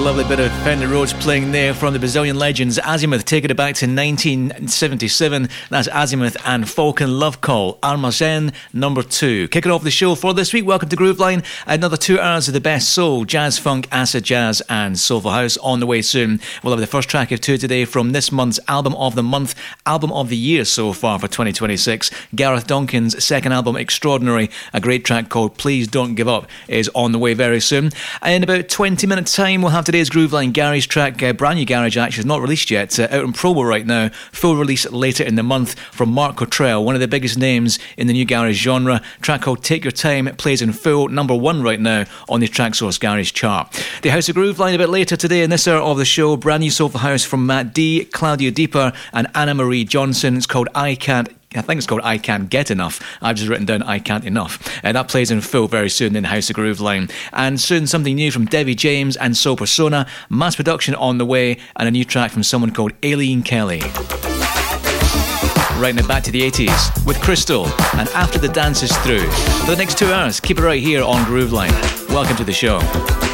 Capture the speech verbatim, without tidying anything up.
lovely bit of Fender Rhodes playing there from the Brazilian legends Azimuth, taking it back to nineteen seventy-seven. That's Azimuth and Falcon Love Call, Armazen number two. Kicking off the show for this week, welcome to Grooveline. Another two hours of the best soul, jazz, funk, acid jazz and soulful house on the way soon. We'll have the first track of two today from this month's Album of the Month, Album of the Year so far for twenty twenty-six. Gareth Duncan's second album, Extraordinary, a great track called Please Don't Give Up, is on the way very soon. In about twenty minutes time, we'll have today's Grooveline Garage track, uh, brand new Garage actually, is not released yet, uh, out in promo right now, full release later in the month from Mark Cottrell, one of the biggest names in the new Garage genre. Track called Take Your Time, it plays in full, number one right now on the Tracksource Garage chart. The House of Grooveline a bit later today in this hour of the show, brand new soulful house from Matt D, Claudia Deeper and Anna Marie Johnson. It's called I Can't I think it's called I Can't Get Enough. I've just written down I Can't Enough. Uh, that plays in full very soon in House of Grooveline. And soon something new from Debbie James and Soul Persona, mass production on the way, and a new track from someone called Aileen Kelly. Right now back to the eighties with Crystal and After the Dance Is Through. For the next two hours, keep it right here on Grooveline. Welcome to the show.